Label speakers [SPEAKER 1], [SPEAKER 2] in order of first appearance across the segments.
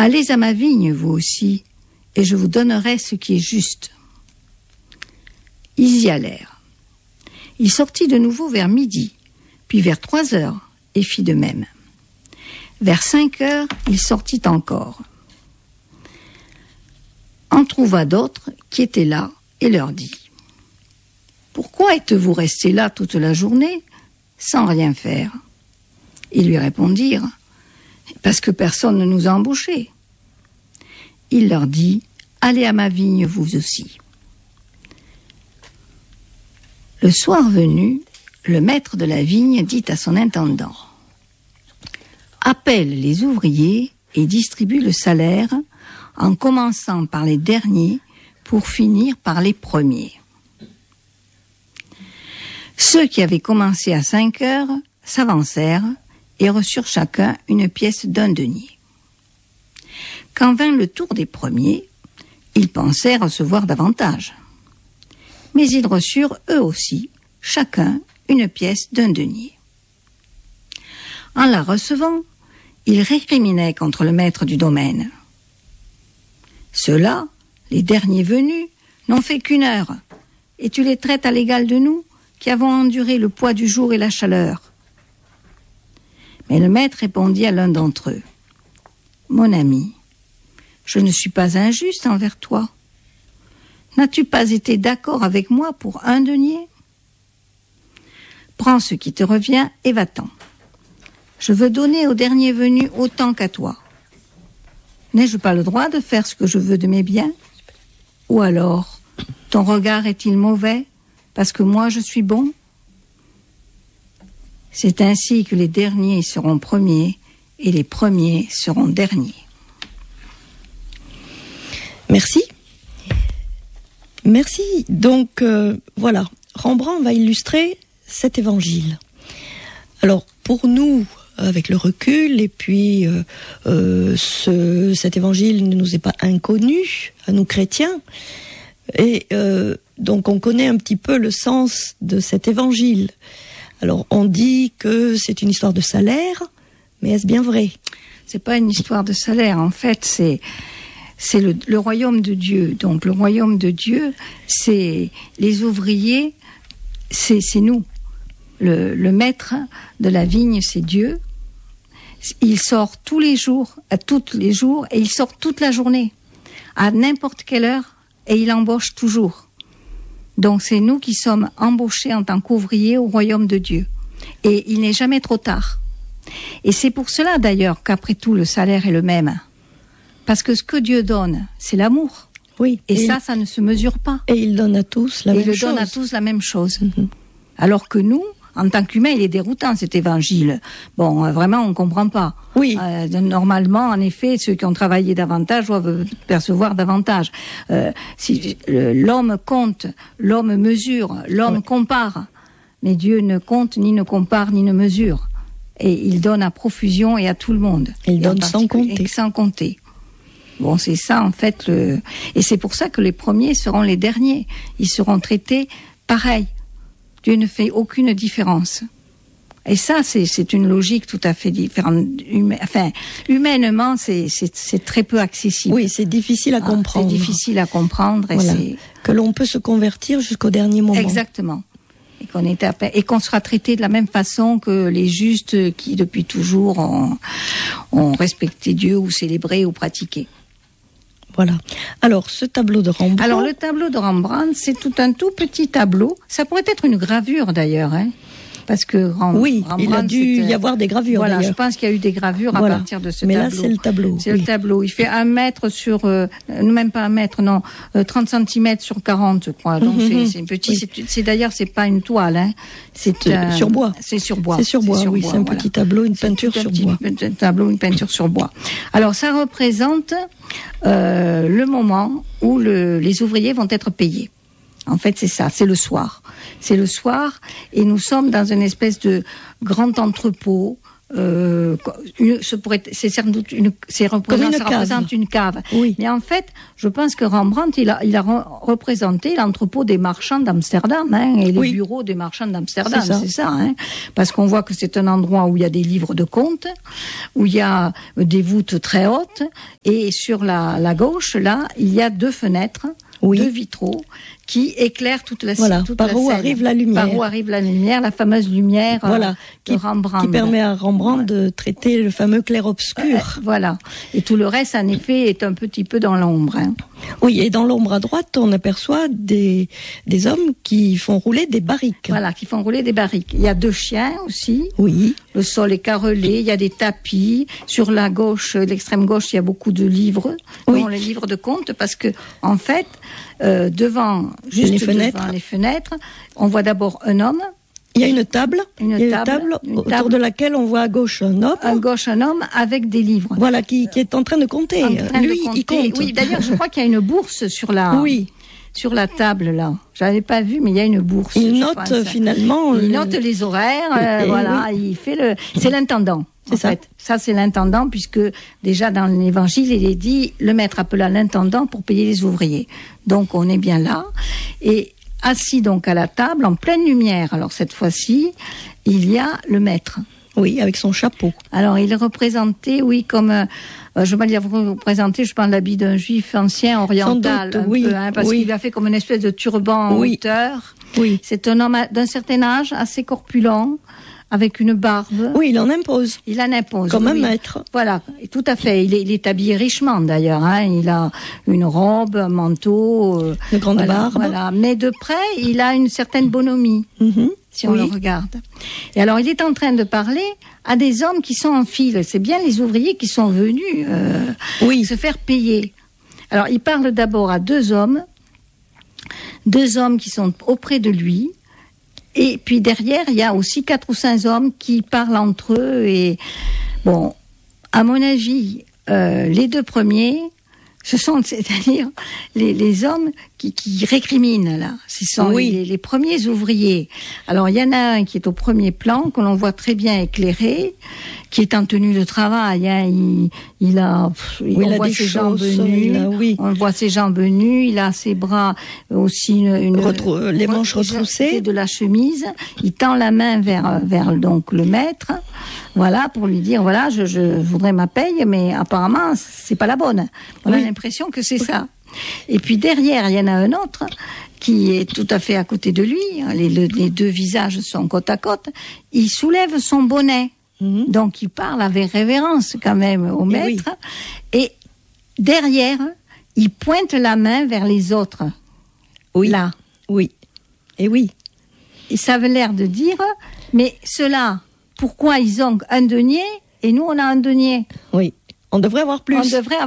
[SPEAKER 1] Allez à ma vigne, vous aussi, et je vous donnerai ce qui est juste. » Ils y allèrent. Il sortit de nouveau vers midi, puis vers 3 heures, et fit de même. Vers 5 heures, il sortit encore. En trouva d'autres qui étaient là et leur dit : « Pourquoi êtes-vous restés là toute la journée sans rien faire ?» Ils lui répondirent : « Parce que personne ne nous a embauchés. » Il leur dit : « Allez à ma vigne vous aussi. » Le soir venu, le maître de la vigne dit à son intendant : « Appelle les ouvriers et distribue le salaire en commençant par les derniers pour finir par les premiers. » Ceux qui avaient commencé à 5 heures s'avancèrent et reçurent chacun une pièce d'1 denier. Quand vint le tour des premiers, ils pensaient recevoir davantage. Mais ils reçurent eux aussi, chacun, une pièce d'1 denier. En la recevant, ils récriminaient contre le maître du domaine. Ceux-là, les derniers venus, n'ont fait qu'1 heure, et tu les traites à l'égal de nous, qui avons enduré le poids du jour et la chaleur. Mais le maître répondit à l'un d'entre eux : « Mon ami, je ne suis pas injuste envers toi. N'as-tu pas été d'accord avec moi pour 1 denier ? Prends ce qui te revient et va-t'en. Je veux donner au dernier venu autant qu'à toi. N'ai-je pas le droit de faire ce que je veux de mes biens ? Ou alors, ton regard est-il mauvais parce que moi je suis bon ? C'est ainsi que les derniers seront premiers et les premiers seront derniers. »
[SPEAKER 2] Merci. Merci. Donc, voilà, Rembrandt va illustrer cet évangile. Alors, pour nous, avec le recul, et puis cet évangile ne nous est pas inconnu, à nous chrétiens, et donc on connaît un petit peu le sens de cet évangile. Alors, on dit que c'est une histoire de salaire, mais est-ce bien vrai ?
[SPEAKER 1] C'est pas une histoire de salaire, en fait, c'est le royaume de Dieu. Donc le royaume de Dieu, c'est les ouvriers, c'est nous. Le maître de la vigne, c'est Dieu. Il sort tous les jours, et il sort toute la journée, à n'importe quelle heure, et il embauche toujours. Donc c'est nous qui sommes embauchés en tant qu'ouvriers au royaume de Dieu. Et il n'est jamais trop tard. Et c'est pour cela d'ailleurs qu'après tout le salaire est le même. Parce que ce que Dieu donne, c'est l'amour.
[SPEAKER 2] Oui.
[SPEAKER 1] Et ça ne se mesure pas.
[SPEAKER 2] Et il donne à tous la même chose.
[SPEAKER 1] Il donne à tous la même chose. Mm-hmm. Alors que nous, en tant qu'humains, il est déroutant cet évangile. Bon, vraiment, on ne comprend pas.
[SPEAKER 2] Oui.
[SPEAKER 1] Normalement, en effet, ceux qui ont travaillé davantage doivent percevoir davantage. Si l'homme compte, l'homme mesure, l'homme compare. Mais Dieu ne compte, ni ne compare, ni ne mesure. Et il donne à profusion et à tout le monde.
[SPEAKER 2] Il donne sans compter.
[SPEAKER 1] Sans compter. Bon, c'est ça, en fait. Et c'est pour ça que les premiers seront les derniers. Ils seront traités pareil. Dieu ne fait aucune différence. Et ça, c'est une logique tout à fait différente. Humainement, c'est très peu accessible.
[SPEAKER 2] Oui, c'est difficile à comprendre.
[SPEAKER 1] C'est difficile à comprendre.
[SPEAKER 2] Voilà. Que l'on peut se convertir jusqu'au dernier moment.
[SPEAKER 1] Exactement. Et qu'on sera traité de la même façon que les justes qui, depuis toujours, ont respecté Dieu ou célébré ou pratiqué.
[SPEAKER 2] Voilà. Alors, ce tableau de Rembrandt...
[SPEAKER 1] Alors, le tableau de Rembrandt, c'est un tout petit tableau. Ça pourrait être une gravure, d'ailleurs, hein. Parce que
[SPEAKER 2] oui, il a dû y avoir des gravures.
[SPEAKER 1] Voilà,
[SPEAKER 2] d'ailleurs.
[SPEAKER 1] Je pense qu'il y a eu des gravures à partir de ce tableau.
[SPEAKER 2] Mais là, c'est le tableau.
[SPEAKER 1] C'est le tableau. Il fait 1 mètre sur, même pas 1 mètre, non, 30 cm sur 40, je crois. Donc c'est petit. Oui. C'est d'ailleurs, c'est pas une toile, hein. C'est
[SPEAKER 2] sur bois.
[SPEAKER 1] C'est sur bois.
[SPEAKER 2] C'est sur bois. Oui, c'est un petit tableau, une peinture sur bois.
[SPEAKER 1] Un tableau, une peinture sur bois. Alors, ça représente le moment où les ouvriers vont être payés. En fait, c'est ça, c'est le soir. C'est le soir, et nous sommes dans une espèce de grand entrepôt c'est sans doute ça représente une cave.
[SPEAKER 2] Oui.
[SPEAKER 1] Mais en fait, je pense que Rembrandt, il a représenté l'entrepôt des marchands d'Amsterdam, et les bureaux des marchands d'Amsterdam, c'est ça, parce qu'on voit que c'est un endroit où il y a des livres de contes, où il y a des voûtes très hautes, et sur la gauche, là, il y a 2 fenêtres, 2 vitraux, qui éclairent toute la scène.
[SPEAKER 2] Par où arrive la lumière.
[SPEAKER 1] Par où arrive la lumière, la fameuse lumière de Rembrandt.
[SPEAKER 2] Qui permet à Rembrandt de traiter le fameux clair-obscur.
[SPEAKER 1] Voilà. Et tout le reste, en effet, est un petit peu dans l'ombre.
[SPEAKER 2] Oui, et dans l'ombre à droite, on aperçoit des hommes qui font rouler des barriques.
[SPEAKER 1] Voilà, qui font rouler des barriques. Il y a 2 chiens aussi.
[SPEAKER 2] Oui.
[SPEAKER 1] Le sol est carrelé, il y a des tapis. Sur la gauche, l'extrême gauche, il y a beaucoup de livres.
[SPEAKER 2] Oui.
[SPEAKER 1] Les livres de contes, parce que, en fait, devant les fenêtres, on voit d'abord un homme.
[SPEAKER 2] Il y a une table autour de laquelle on voit à gauche un homme.
[SPEAKER 1] À gauche un homme avec des livres.
[SPEAKER 2] Voilà, qui est en train de compter. Il compte.
[SPEAKER 1] Oui, d'ailleurs, je crois qu'il y a une bourse sur la table, là. J'avais pas vu, mais il y a une bourse.
[SPEAKER 2] Il note finalement.
[SPEAKER 1] Il note les horaires, il fait c'est l'intendant.
[SPEAKER 2] C'est ça.
[SPEAKER 1] Ça, c'est l'intendant, puisque déjà dans l'évangile, il est dit, le maître appela l'intendant pour payer les ouvriers. Donc, on est bien là. Et assis donc à la table, en pleine lumière, alors cette fois-ci, il y a le maître.
[SPEAKER 2] Oui, avec son chapeau.
[SPEAKER 1] Alors, il est représenté, comme, je vais dire représenté, je pense, l'habit d'un juif ancien, oriental,
[SPEAKER 2] sans doute,
[SPEAKER 1] parce qu'il a fait comme une espèce de turban en hauteur.
[SPEAKER 2] Oui.
[SPEAKER 1] C'est un homme d'un certain âge, assez corpulent, avec une barbe.
[SPEAKER 2] Oui, il en impose. Comme un maître.
[SPEAKER 1] Voilà, tout à fait. Il est habillé richement d'ailleurs. Il a une robe, un manteau.
[SPEAKER 2] Une grande barbe.
[SPEAKER 1] Voilà. Mais de près, il a une certaine bonhomie, si on le regarde. Et alors, il est en train de parler à des hommes qui sont en file. C'est bien les ouvriers qui sont venus se faire payer. Alors, il parle d'abord à 2 hommes qui sont auprès de lui. Et puis derrière, il y a aussi 4 ou 5 hommes qui parlent entre eux. Et bon, à mon avis, les 2 premiers, c'est-à-dire les hommes qui récriminent là. Ce sont les premiers ouvriers. Alors il y en a un qui est au premier plan, que l'on voit très bien éclairé, qui est en tenue de travail. On voit ses jambes nues. On voit ses jambes nues. Il a ses bras aussi
[SPEAKER 2] les manches retroussées
[SPEAKER 1] de la chemise. Il tend la main vers donc le maître. Voilà, pour lui dire, voilà, je voudrais ma paye, mais apparemment, c'est pas la bonne. On a l'impression que c'est ça. Et puis derrière, il y en a un autre qui est tout à fait à côté de lui. Les 2 visages sont côte à côte. Il soulève son bonnet. Donc il parle avec révérence quand même au maître. Et derrière, il pointe la main vers les autres. Là.
[SPEAKER 2] Oui. Et oui.
[SPEAKER 1] Et ça avait l'air de dire, mais ceux-là, pourquoi ils ont un denier et nous on a un denier?
[SPEAKER 2] Oui, on devrait avoir plus.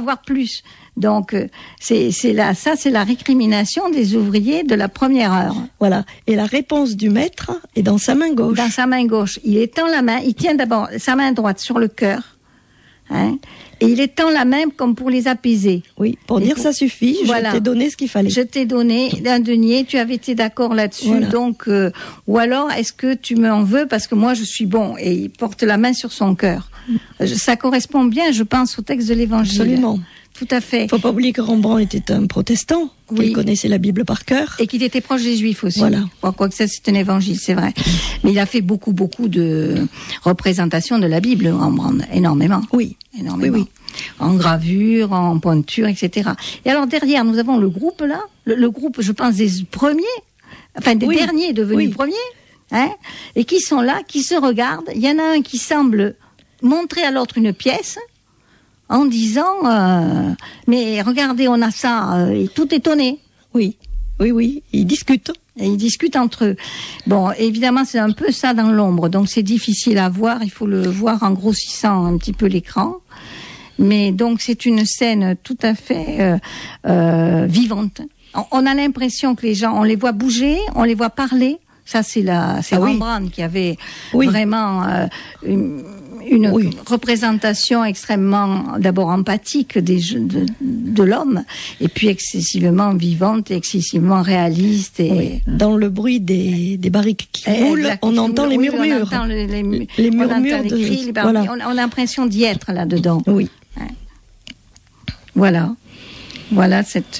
[SPEAKER 1] Donc c'est la récrimination des ouvriers de la première heure.
[SPEAKER 2] Voilà. Et la réponse du maître est dans sa main gauche.
[SPEAKER 1] Dans sa main gauche. Il étend la main, il tient d'abord sa main droite sur le cœur. Et il étend la main comme pour les apaiser.
[SPEAKER 2] Oui, pour dire ça suffit, je t'ai donné ce qu'il fallait.
[SPEAKER 1] Je t'ai donné un denier, tu avais été d'accord là-dessus, donc ou alors est-ce que tu m'en veux parce que moi je suis bon, et il porte la main sur son cœur. Ça correspond bien, je pense, au texte de l'Évangile.
[SPEAKER 2] Absolument.
[SPEAKER 1] Tout à fait.
[SPEAKER 2] Il ne faut pas oublier que Rembrandt était un protestant, qu'il connaissait la Bible par cœur.
[SPEAKER 1] Et qu'il était proche des Juifs aussi.
[SPEAKER 2] Voilà.
[SPEAKER 1] Bon, quoique ça, c'est un évangile, c'est vrai. Mais il a fait beaucoup de représentations de la Bible, Rembrandt. Énormément.
[SPEAKER 2] Oui.
[SPEAKER 1] Énormément. Oui. En gravure, en pointure, etc. Et alors derrière, nous avons le groupe là. Le groupe, je pense, des premiers. Enfin, des derniers devenus premiers. Et qui sont là, qui se regardent. Il y en a un qui semble montrer à l'autre une pièce. En disant, mais regardez, on a ça, et tout étonné.
[SPEAKER 2] Oui, ils discutent.
[SPEAKER 1] Et ils discutent entre eux. Bon, évidemment, c'est un peu ça dans l'ombre, donc c'est difficile à voir, il faut le voir en grossissant un petit peu l'écran. Mais donc, c'est une scène tout à fait vivante. On a l'impression que les gens, on les voit bouger, on les voit parler. Ça, c'est Rembrandt qui avait vraiment une représentation extrêmement, d'abord empathique de de l'homme, et puis excessivement vivante et excessivement réaliste. Et
[SPEAKER 2] oui. Dans le bruit des barriques qui roulent, on entend les murmures.
[SPEAKER 1] On entend les
[SPEAKER 2] murmures,
[SPEAKER 1] on entend les cris,
[SPEAKER 2] voilà.
[SPEAKER 1] On a l'impression d'y être là-dedans.
[SPEAKER 2] Oui.
[SPEAKER 1] Ouais. Voilà cette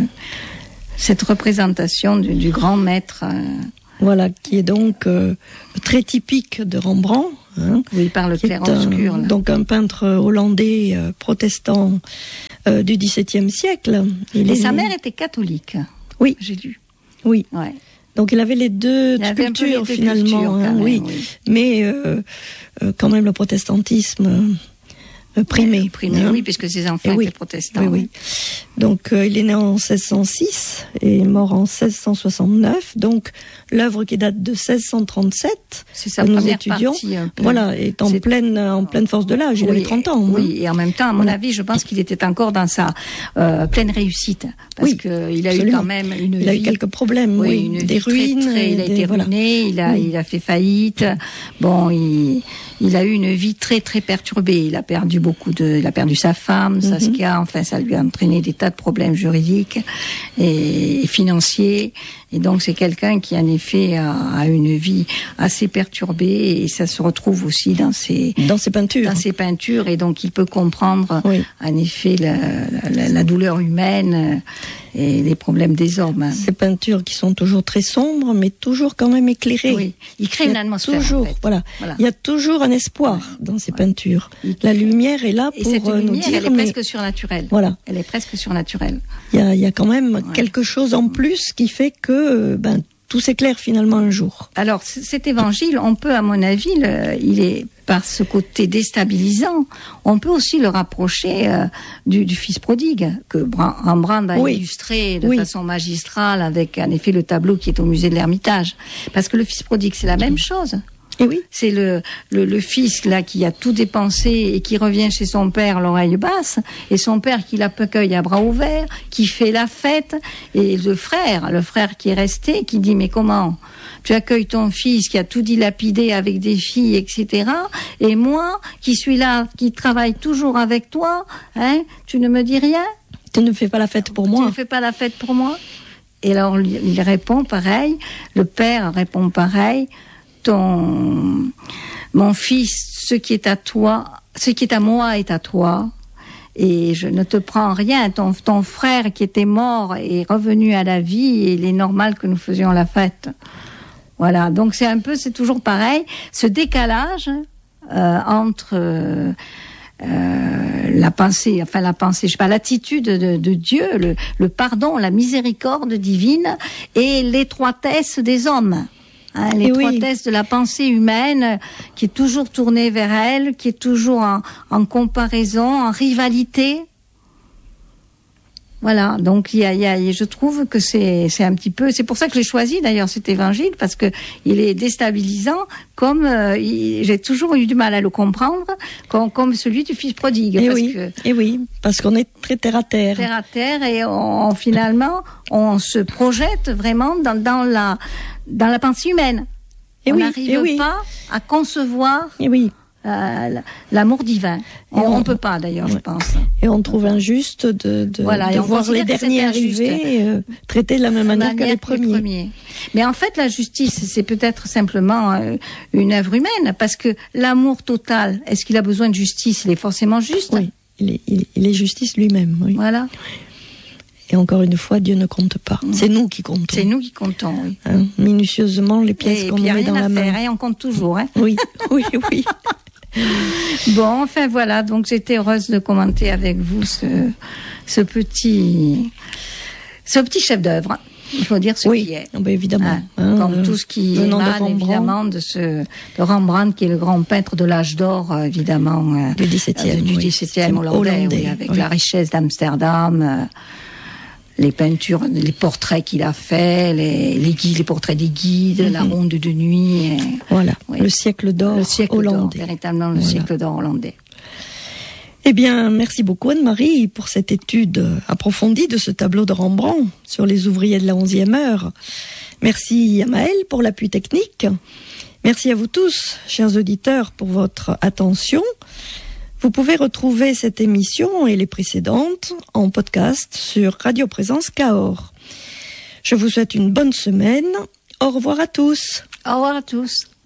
[SPEAKER 1] représentation du grand maître.
[SPEAKER 2] Voilà, qui est donc très typique de Rembrandt. Hein,
[SPEAKER 1] oui, par le clair-obscur.
[SPEAKER 2] Donc un peintre hollandais protestant du XVIIe siècle.
[SPEAKER 1] Sa mère était catholique.
[SPEAKER 2] Oui.
[SPEAKER 1] J'ai lu.
[SPEAKER 2] Oui.
[SPEAKER 1] Ouais.
[SPEAKER 2] Donc il avait les deux cultures finalement. Oui. Mais quand même le protestantisme primé.
[SPEAKER 1] Hein. Oui, puisque ses enfants étaient protestants.
[SPEAKER 2] Oui. Donc il est né en 1606 et mort en 1669. Donc l'œuvre qui date de 1637,
[SPEAKER 1] c'est sa première partie.
[SPEAKER 2] Voilà, est en pleine force de l'âge. Il avait 30 ans.
[SPEAKER 1] Oui, et en même temps, à mon avis, je pense qu'il était encore dans sa pleine réussite. Parce qu'il a eu quand même une vie.
[SPEAKER 2] Il a eu quelques problèmes, des ruines.
[SPEAKER 1] Il a été ruiné, il a fait faillite. Bon, il a eu une vie très très perturbée. Il a perdu sa femme, Saskia. Enfin, ça lui a entraîné des tas de problèmes juridiques et financiers. Et donc c'est quelqu'un qui en effet a une vie assez perturbée, et ça se retrouve aussi dans ses peintures. Et donc il peut comprendre en effet la douleur humaine et les problèmes des hommes.
[SPEAKER 2] Ces peintures qui sont toujours très sombres, mais toujours quand même éclairées.
[SPEAKER 1] Oui, il crée une atmosphère.
[SPEAKER 2] Toujours, en fait. Voilà. Il y a toujours un espoir dans ces peintures. La lumière est là pour nous dire.
[SPEAKER 1] Elle est presque surnaturelle.
[SPEAKER 2] Voilà.
[SPEAKER 1] Elle est presque surnaturelle.
[SPEAKER 2] Il y a quand même quelque chose en plus qui fait que tout s'éclaire finalement un jour.
[SPEAKER 1] Alors cet évangile, on peut, à mon avis, il est par ce côté déstabilisant, on peut aussi le rapprocher du fils prodigue que Rembrandt a illustré de façon magistrale avec en effet le tableau qui est au musée de l'Ermitage. Parce que le fils prodigue, c'est la même chose.
[SPEAKER 2] Et oui.
[SPEAKER 1] C'est le fils là qui a tout dépensé et qui revient chez son père l'oreille basse, et son père qui l'accueille à bras ouverts, qui fait la fête, et le frère qui est resté, qui dit mais comment tu accueilles ton fils qui a tout dilapidé avec des filles, etc. Et moi qui suis là, qui travaille toujours avec toi, tu ne me dis rien?
[SPEAKER 2] Tu ne fais pas la fête pour moi?
[SPEAKER 1] Tu ne fais pas la fête pour moi? Et alors il répond pareil, le père répond pareil. Mon fils, ce qui est à moi est à toi, et je ne te prends rien. Ton frère qui était mort est revenu à la vie, et il est normal que nous faisions la fête. Voilà, donc c'est toujours pareil, ce décalage entre la pensée, je sais pas, l'attitude de Dieu, le pardon, la miséricorde divine, et l'étroitesse des hommes. L'étroitesse de la pensée humaine qui est toujours tournée vers elle, qui est toujours en comparaison, en rivalité. Voilà, donc je trouve que c'est un petit peu, c'est pour ça que j'ai choisi d'ailleurs cet évangile, parce que il est déstabilisant, comme j'ai toujours eu du mal à le comprendre, comme celui du fils prodigue.
[SPEAKER 2] Parce qu'on est très terre à terre.
[SPEAKER 1] Terre à terre, et finalement on se projette vraiment dans la pensée humaine. On n'arrive pas à concevoir l'amour divin. On ne peut pas d'ailleurs, je pense.
[SPEAKER 2] Et on trouve injuste de voir les derniers arriver traités de la même manière que les premiers.
[SPEAKER 1] Mais en fait, la justice, c'est peut-être simplement une œuvre humaine, parce que l'amour total, est-ce qu'il a besoin de justice? Il est forcément juste.
[SPEAKER 2] Oui, il est justice lui-même. Oui.
[SPEAKER 1] Voilà.
[SPEAKER 2] Et encore une fois, Dieu ne compte pas. C'est nous qui comptons.
[SPEAKER 1] C'est nous qui comptons, oui.
[SPEAKER 2] Minutieusement, les pièces qu'on met dans la main.
[SPEAKER 1] Et on compte toujours.
[SPEAKER 2] Oui.
[SPEAKER 1] Bon, enfin voilà, donc j'étais heureuse de commenter avec vous ce petit chef-d'œuvre. Il faut dire ce qui est.
[SPEAKER 2] Évidemment.
[SPEAKER 1] Comme tout ce qui émane évidemment de Rembrandt, qui est le grand peintre de l'âge d'or, évidemment.
[SPEAKER 2] Du XVIIe
[SPEAKER 1] hollandais, avec la richesse d'Amsterdam. Les peintures, les portraits qu'il a fait, les portraits des guides, la ronde de nuit.
[SPEAKER 2] Le siècle d'or hollandais.
[SPEAKER 1] Véritablement le siècle d'or hollandais.
[SPEAKER 2] Eh bien, merci beaucoup Anne-Marie pour cette étude approfondie de ce tableau de Rembrandt sur les ouvriers de la 11e heure. Merci à Maëlle pour l'appui technique. Merci à vous tous, chers auditeurs, pour votre attention. Vous pouvez retrouver cette émission et les précédentes en podcast sur Radio Présence Cahors. Je vous souhaite une bonne semaine. Au revoir à tous.
[SPEAKER 1] Au revoir à tous.